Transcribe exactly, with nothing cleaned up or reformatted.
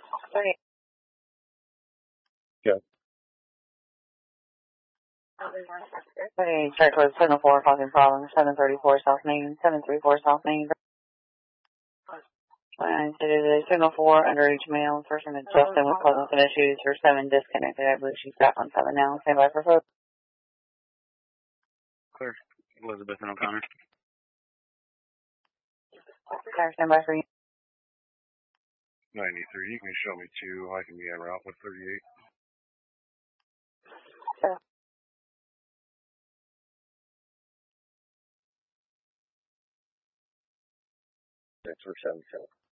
Yeah. Hey, check with seven oh four causing problems, seven thirty-four South Main, seven thirty-four South Main. And it is a seven oh four underage male person is Justin with causing some issues for seven disconnected. I believe she's back on seven now. Stand by for folks. Clear. Elizabeth and O'Connor. Clear, stand by for you. ninety-three, you can show me two. I can be en route with thirty-eight. Sure. Thanks for seven seven.